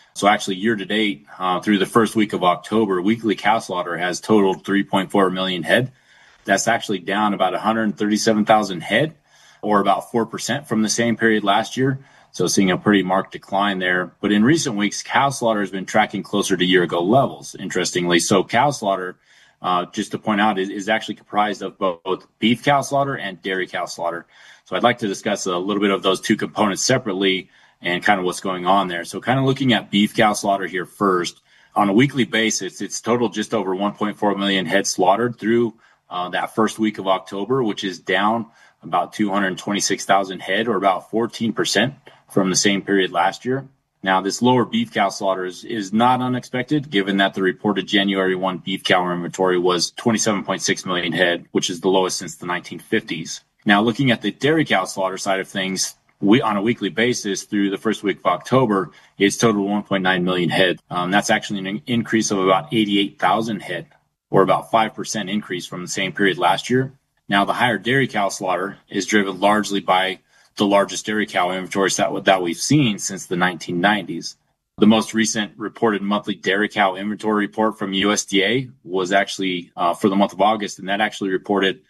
So actually, year to date, through the first week of October, weekly cow slaughter has totaled 3.4 million head. That's actually down about 137,000 head, or about 4% from the same period last year. So seeing a pretty marked decline there. But in recent weeks, cow slaughter has been tracking closer to year-ago levels, interestingly. So cow slaughter, just to point out, is actually comprised of both beef cow slaughter and dairy cow slaughter. So I'd like to discuss a little bit of those two components separately and kind of what's going on there. So kind of looking at beef cow slaughter here first. On a weekly basis, it's totaled just over 1.4 million head slaughtered through that first week of October, which is down about 226,000 head, or about 14% from the same period last year. Now, this lower beef cow slaughter is not unexpected, given that the reported January 1 beef cow inventory was 27.6 million head, which is the lowest since the 1950s. Now, looking at the dairy cow slaughter side of things, on a weekly basis through the first week of October, it's totaled 1.9 million head. That's actually an increase of about 88,000 head, or about 5% increase from the same period last year. Now, the higher dairy cow slaughter is driven largely by the largest dairy cow inventories that we've seen since the 1990s. The most recent reported monthly dairy cow inventory report from USDA was actually for the month of August, and that actually reported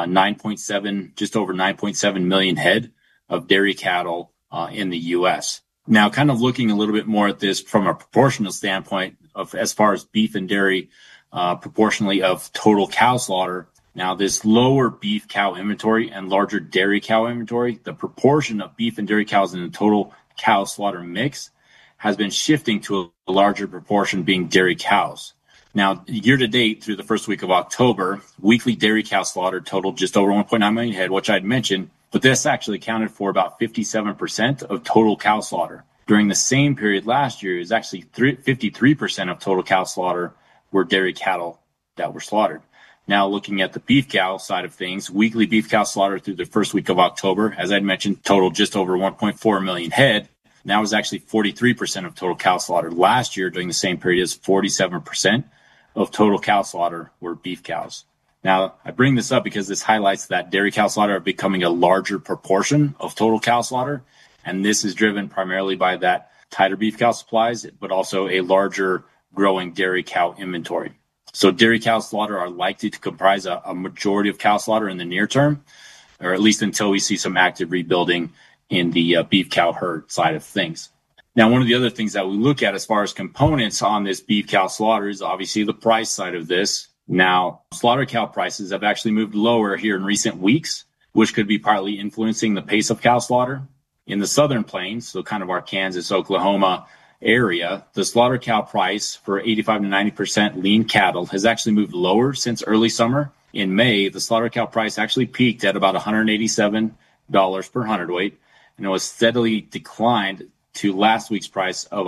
just over 9.7 million head of dairy cattle in the U.S. Now, kind of looking a little bit more at this from a proportional standpoint of as far as beef and dairy proportionally of total cow slaughter. Now, this lower beef cow inventory and larger dairy cow inventory, the proportion of beef and dairy cows in the total cow slaughter mix has been shifting to a larger proportion being dairy cows. Now, year to date through the first week of October, weekly dairy cow slaughter totaled just over 1.9 million head, which I'd mentioned, but this actually accounted for about 57% of total cow slaughter. During the same period last year, it was actually 53% of total cow slaughter were dairy cattle that were slaughtered. Now, looking at the beef cow side of things, weekly beef cow slaughter through the first week of October, as I'd mentioned, totaled just over 1.4 million head. And that was actually 43% of total cow slaughter. Last year, during the same period, is 47% of total cow slaughter were beef cows. Now, I bring this up because this highlights that dairy cow slaughter are becoming a larger proportion of total cow slaughter. And this is driven primarily by that tighter beef cow supplies, but also a larger growing dairy cow inventory. So dairy cow slaughter are likely to comprise a majority of cow slaughter in the near term, or at least until we see some active rebuilding in the beef cow herd side of things. Now, one of the other things that we look at as far as components on this beef cow slaughter is obviously the price side of this. Now, slaughter cow prices have actually moved lower here in recent weeks, which could be partly influencing the pace of cow slaughter. In the Southern Plains, so kind of our Kansas, Oklahoma area, the slaughter cow price for 85 to 90% lean cattle has actually moved lower since early summer. In May, the slaughter cow price actually peaked at about $187 per hundredweight, and it was steadily declined to last week's price of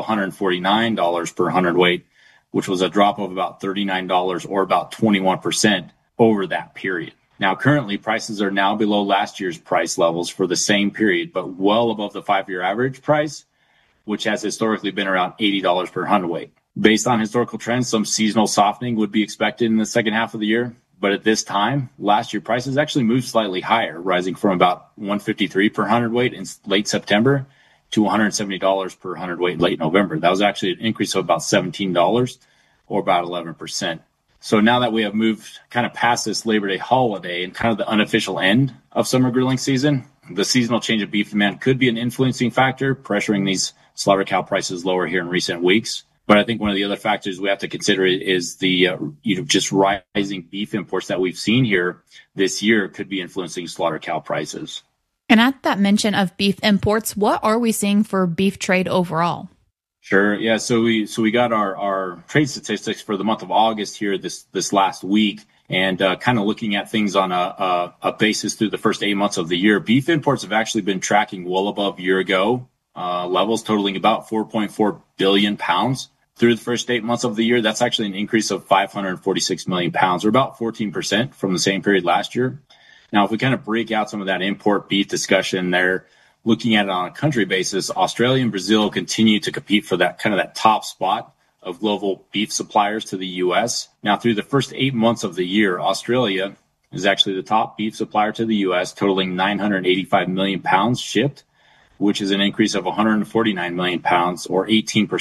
$149 per hundredweight, which was a drop of about $39 or about 21% over that period. Now, currently, prices are now below last year's price levels for the same period, but well above the 5-year average price, which has historically been around $80 per hundredweight. Based on historical trends, some seasonal softening would be expected in the second half of the year. But at this time, last year, prices actually moved slightly higher, rising from about $153 per hundredweight in late September to $170 per hundredweight in late November. That was actually an increase of about $17 or about 11%. So now that we have moved kind of past this Labor Day holiday and kind of the unofficial end of summer grilling season, the seasonal change of beef demand could be an influencing factor, pressuring these slaughter cow prices lower here in recent weeks. But I think one of the other factors we have to consider is the just rising beef imports that we've seen here this year could be influencing slaughter cow prices. And at that mention of beef imports, what are we seeing for beef trade overall? Sure. Yeah. So we got our trade statistics for the month of August here this last week, and kind of looking at things on a basis through the first 8 months of the year. Beef imports have actually been tracking well above year ago levels, totaling about 4.4 billion pounds through the first 8 months of the year. That's actually an increase of 546 million pounds, or about 14% from the same period last year. Now, if we kind of break out some of that import beef discussion there, looking at it on a country basis, Australia and Brazil continue to compete for that kind of that top spot of global beef suppliers to the U.S. Now, through the first 8 months of the year, Australia is actually the top beef supplier to the U.S., totaling 985 million pounds shipped, which is an increase of 149 million pounds or 18%